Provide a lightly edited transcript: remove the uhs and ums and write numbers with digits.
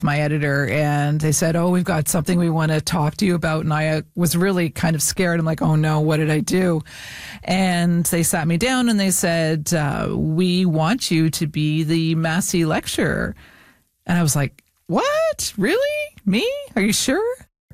my editor, and they said, we've got something we want to talk to you about. And I was really kind of scared. I'm like, oh no, what did I do? And they sat me down and they said, we want you to be the Massey lecturer. And I was like, what? Really? Me? Are you sure?